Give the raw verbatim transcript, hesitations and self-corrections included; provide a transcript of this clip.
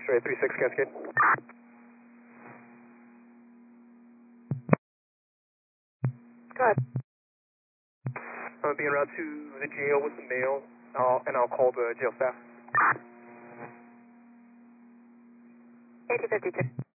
X-ray three six Cascade. Go ahead. I'm going to be en route to the jail with the mail, I'll, and I'll call the jail staff. eighty fifty-two.